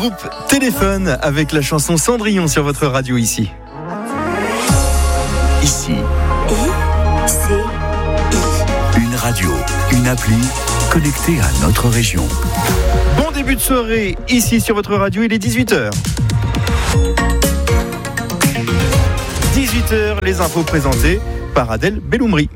groupe Téléphone avec la chanson Cendrillon sur votre radio ici. Ici. Une radio, une appli connectée à notre région. Bon début de soirée ici sur votre radio, il est 18h. 18h, les infos présentées par Adèle Belloumri.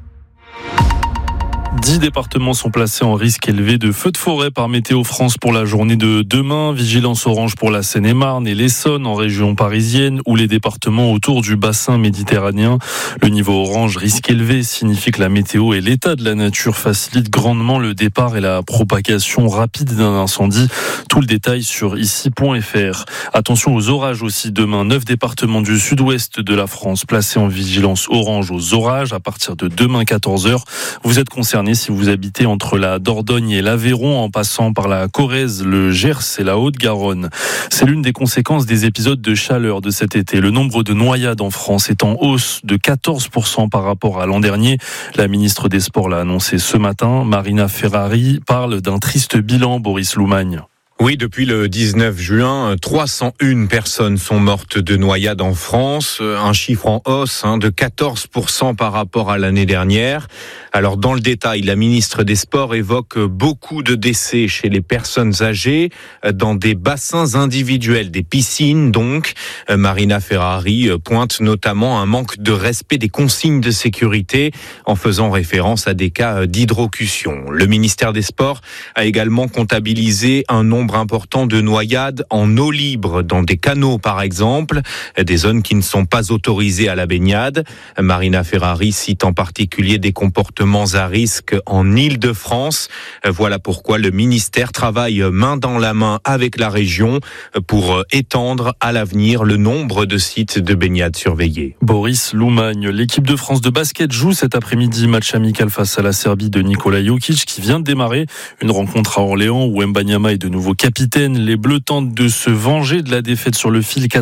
10 départements sont placés en risque élevé de feux de forêt par Météo France pour la journée de demain. Vigilance orange pour la Seine-et-Marne et l'Essonne en région parisienne ou les départements autour du bassin méditerranéen. Le niveau orange risque élevé signifie que la météo et l'état de la nature facilitent grandement le départ et la propagation rapide d'un incendie. Tout le détail sur ici.fr. Attention aux orages aussi demain. 9 départements du sud-ouest de la France placés en vigilance orange aux orages à partir de demain 14h. Vous êtes concernés si vous habitez entre la Dordogne et l'Aveyron en passant par la Corrèze, le Gers et la Haute-Garonne. C'est l'une des conséquences des épisodes de chaleur de cet été. Le nombre de noyades en France est en hausse de 14% par rapport à l'an dernier. La ministre des Sports l'a annoncé ce matin. Marina Ferrari parle d'un triste bilan, Boris Loumagne. Oui, depuis le 19 juin, 301 personnes sont mortes de noyade en France, un chiffre en hausse de 14% par rapport à l'année dernière. Alors dans le détail, la ministre des Sports évoque beaucoup de décès chez les personnes âgées dans des bassins individuels, des piscines donc. Marina Ferrari pointe notamment un manque de respect des consignes de sécurité en faisant référence à des cas d'hydrocution. Le ministère des Sports a également comptabilisé un nombre important de noyades en eau libre, dans des canaux par exemple, des zones qui ne sont pas autorisées à la baignade. Marina Ferrari cite en particulier des comportements à risque en Île-de-France. Voilà pourquoi le ministère travaille main dans la main avec la région pour étendre à l'avenir le nombre de sites de baignade surveillés. Boris Loumagne, l'équipe de France de basket joue cet après-midi match amical face à la Serbie de Nikola Jokic qui vient de démarrer. Une rencontre à Orléans où Mbanyama est de nouveau capitaine. Les Bleus tentent de se venger de la défaite sur le fil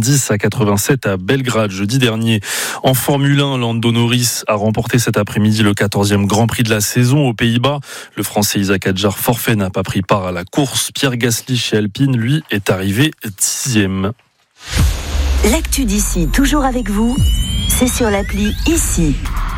90-87 à Belgrade jeudi dernier. En Formule 1, Lando Norris a remporté cet après-midi le 14e Grand Prix de la saison aux Pays-Bas. Le Français Isaac Hadjar, forfait, n'a pas pris part à la course. Pierre Gasly chez Alpine, lui, est arrivé 10e. L'actu d'ici, toujours avec vous, c'est sur l'appli Ici.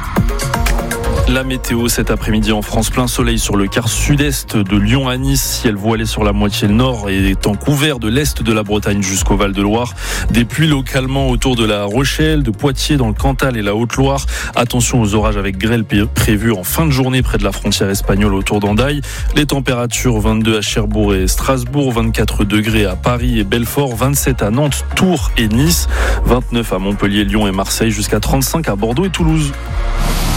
La météo cet après-midi en France, plein soleil sur le quart sud-est de Lyon à Nice, ciel voilé sur la moitié nord et temps couvert de l'est de la Bretagne jusqu'au Val-de-Loire. Des pluies localement autour de La Rochelle, de Poitiers dans le Cantal et la Haute-Loire. Attention aux orages avec grêle prévus en fin de journée près de la frontière espagnole autour d'Andaille. Les températures 22 à Cherbourg et Strasbourg, 24 degrés à Paris et Belfort, 27 à Nantes, Tours et Nice, 29 à Montpellier, Lyon et Marseille, jusqu'à 35 à Bordeaux et Toulouse.